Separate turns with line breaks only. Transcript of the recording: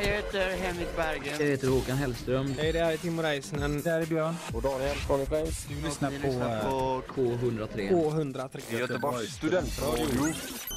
Jag heter Henrik Berggren.
Jag heter Håkan Hellström.
Hej, det här är Timo Reisnen.
Det här är Björn.
Och Daniel.
Du lyssnar på
K103.
K103.
Göteborgs studentradio.